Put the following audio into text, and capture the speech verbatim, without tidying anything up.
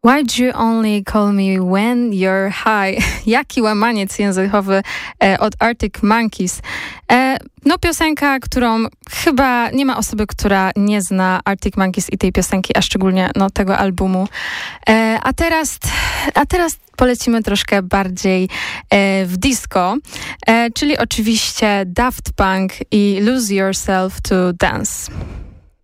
Why'd you only call me when you're high? Jaki łamaniec językowy e, od Arctic Monkeys. E, no piosenka, którą chyba nie ma osoby, która nie zna Arctic Monkeys i tej piosenki, a szczególnie no, tego albumu. E, a teraz, a teraz polecimy troszkę bardziej e, w disco, e, czyli oczywiście Daft Punk i Lose Yourself to Dance.